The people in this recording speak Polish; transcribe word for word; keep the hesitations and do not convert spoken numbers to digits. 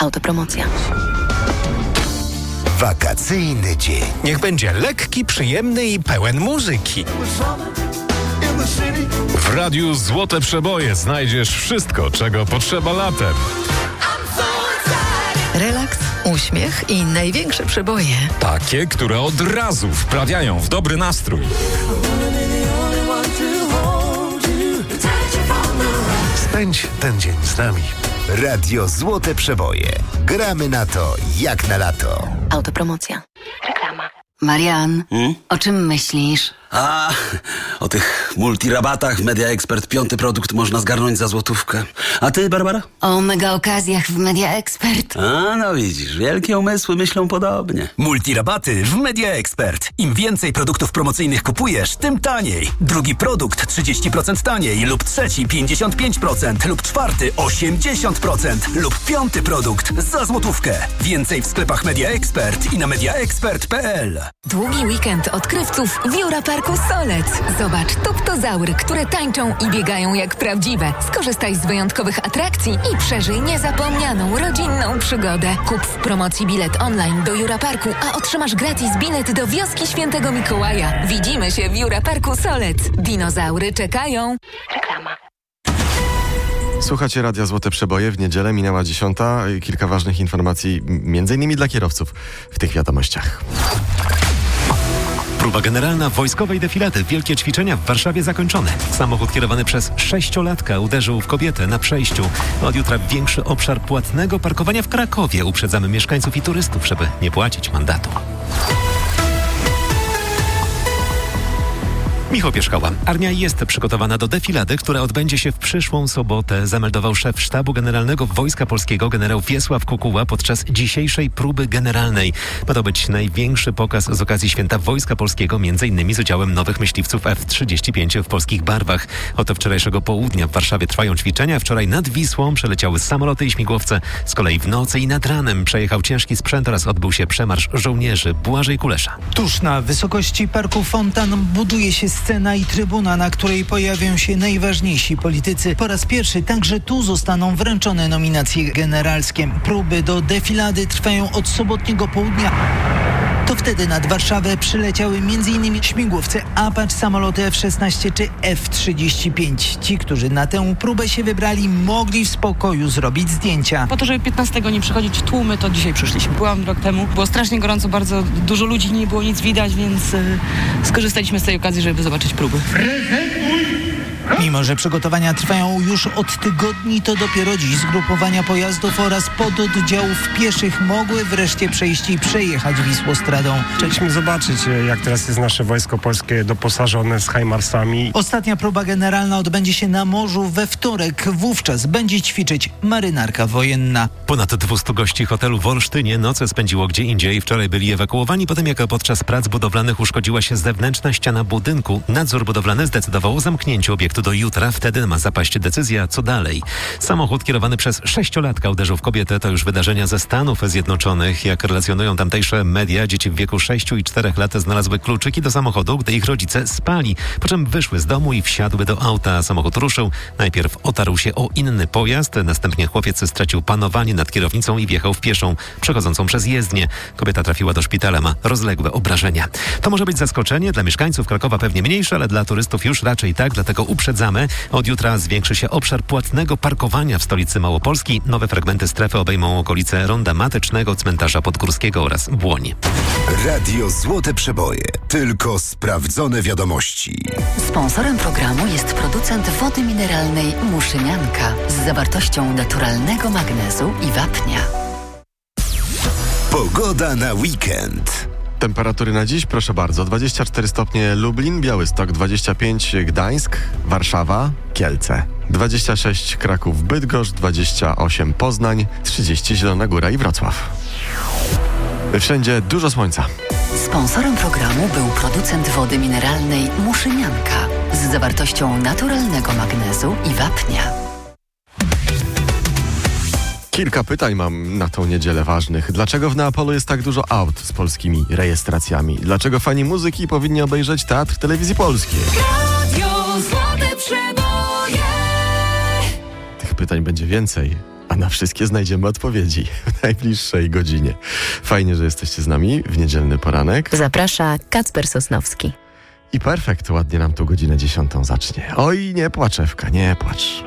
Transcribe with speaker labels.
Speaker 1: Autopromocja.
Speaker 2: Wakacyjny dzień.
Speaker 3: Niech będzie lekki, przyjemny i pełen muzyki.
Speaker 4: W Radiu Złote Przeboje znajdziesz wszystko, czego potrzeba latem.
Speaker 1: Relaks, uśmiech i największe przeboje.
Speaker 4: Takie, które od razu wprawiają w dobry nastrój.
Speaker 2: Spędź ten dzień z nami. Radio Złote Przeboje. Gramy na to jak na lato.
Speaker 1: Autopromocja. Reklama.
Speaker 5: Marian,
Speaker 6: Hmm?
Speaker 5: o czym myślisz?
Speaker 6: A, o tych multirabatach w Media Expert piąty produkt można zgarnąć za złotówkę. A ty, Barbara?
Speaker 5: O mega okazjach w Media Expert.
Speaker 6: A, no widzisz, wielkie umysły myślą podobnie.
Speaker 7: Multirabaty w Media Expert. Im więcej produktów promocyjnych kupujesz, tym taniej. Drugi produkt trzydzieści procent taniej lub trzeci pięćdziesiąt pięć procent lub czwarty osiemdziesiąt procent lub piąty produkt za złotówkę. Więcej w sklepach Media Expert i na mediaexpert kropka p l.
Speaker 8: Długi weekend odkrywców w Jura Parku Solec. Zobacz tuptozaury, które tańczą i biegają jak prawdziwe. Skorzystaj z wyjątkowych atrakcji i przeżyj niezapomnianą rodzinną przygodę. Kup w promocji bilet online do Jura Parku, a otrzymasz gratis bilet do wioski Świętego Mikołaja. Widzimy się w Jura Parku Solec. Dinozaury czekają.
Speaker 1: Reklama.
Speaker 9: Słuchacie Radia Złote Przeboje. W niedzielę minęła dziesiąta. Kilka ważnych informacji, między innymi dla kierowców w tych wiadomościach.
Speaker 10: Próba generalna wojskowej defilady. Wielkie ćwiczenia w Warszawie zakończone. Samochód kierowany przez sześciolatka uderzył w kobietę na przejściu. Od jutra większy obszar płatnego parkowania w Krakowie. Uprzedzamy mieszkańców i turystów, żeby nie płacić mandatu. Michał Pierzchała. Armia jest przygotowana do defilady, która odbędzie się w przyszłą sobotę, zameldował szef Sztabu Generalnego Wojska Polskiego generał Wiesław Kukuła podczas dzisiejszej próby generalnej. Ma to być największy pokaz z okazji Święta Wojska Polskiego, między innymi z udziałem nowych myśliwców F trzydzieści pięć w polskich barwach. Od wczorajszego południa w Warszawie trwają ćwiczenia. Wczoraj nad Wisłą przeleciały samoloty i śmigłowce. Z kolei w nocy i nad ranem przejechał ciężki sprzęt oraz odbył się przemarsz żołnierzy. Błażej Kulesza.
Speaker 11: Tuż na wysokości Parku Fontan buduje się scena i trybuna, na której pojawią się najważniejsi politycy. Po raz pierwszy także tu zostaną wręczone nominacje generalskie. Próby do defilady trwają od sobotniego południa. To wtedy nad Warszawę przyleciały m.in. śmigłowce Apache, samoloty F szesnaście czy F trzydzieści pięć. Ci, którzy na tę próbę się wybrali, mogli w spokoju zrobić zdjęcia.
Speaker 12: Po to, żeby piętnastego nie przychodzić w tłumy, to dzisiaj przyszliśmy. Byłam rok temu, było strasznie gorąco, bardzo dużo ludzi, nie było nic widać, więc yy, skorzystaliśmy z tej okazji, żeby zobaczyć próby.
Speaker 11: Mimo że przygotowania trwają już od tygodni, to dopiero dziś zgrupowania pojazdów oraz pododdziałów pieszych mogły wreszcie przejść i przejechać Wisłostradą.
Speaker 13: Chcieliśmy zobaczyć, jak teraz jest nasze Wojsko Polskie doposażone z hajmarsami.
Speaker 11: Ostatnia próba generalna odbędzie się na morzu we wtorek. Wówczas będzie ćwiczyć marynarka wojenna.
Speaker 10: Ponad dwieście gości hotelu w Olsztynie noce spędziło gdzie indziej. Wczoraj byli ewakuowani po tym, jak podczas prac budowlanych uszkodziła się zewnętrzna ściana budynku. Nadzór budowlany zdecydował o zamknięciu obiektu do jutra. Wtedy ma zapaść decyzja, co dalej. Samochód kierowany przez sześciolatka uderzył w kobietę. To już wydarzenia ze Stanów Zjednoczonych. Jak relacjonują tamtejsze media, dzieci w wieku sześciu i czterech lat znalazły kluczyki do samochodu, gdy ich rodzice spali. Po czym wyszły z domu i wsiadły do auta. Samochód ruszył. Najpierw otarł się o inny pojazd. Następnie chłopiec stracił panowanie nad kierownicą i wjechał w pieszą przechodzącą przez jezdnię. Kobieta trafiła do szpitala, ma rozległe obrażenia. To może być zaskoczenie. Dla mieszkańców Krakowa pewnie mniejsze, ale dla turystów już raczej tak, dlatego uprzedzamy. Od jutra zwiększy się obszar płatnego parkowania w stolicy Małopolski. Nowe fragmenty strefy obejmą okolice Ronda Matycznego, Cmentarza Podgórskiego oraz Błoń.
Speaker 2: Radio Złote Przeboje. Tylko sprawdzone wiadomości.
Speaker 1: Sponsorem programu jest producent wody mineralnej Muszynianka z zawartością naturalnego magnezu i wapnia.
Speaker 2: Pogoda na weekend.
Speaker 9: Temperatury na dziś, proszę bardzo. dwadzieścia cztery stopnie Lublin, Białystok, dwadzieścia pięć Gdańsk, Warszawa, Kielce. dwadzieścia sześć Kraków, Bydgoszcz, dwadzieścia osiem Poznań, trzydzieści Zielona Góra i Wrocław. Wszędzie dużo słońca.
Speaker 1: Sponsorem programu był producent wody mineralnej Muszynianka z zawartością naturalnego magnezu i wapnia.
Speaker 9: Kilka pytań mam na tą niedzielę ważnych. Dlaczego w Neapolu jest tak dużo aut z polskimi rejestracjami? Dlaczego fani muzyki powinni obejrzeć Teatr Telewizji Polskiej?
Speaker 8: Radio Złote Przeboje.
Speaker 9: Tych pytań będzie więcej, a na wszystkie znajdziemy odpowiedzi w najbliższej godzinie. Fajnie, że jesteście z nami w niedzielny poranek.
Speaker 14: Zaprasza Kacper Sosnowski.
Speaker 9: I perfekt, ładnie nam tu godzinę dziesiątą zacznie. Oj, nie płacz, Ewka, nie płacz.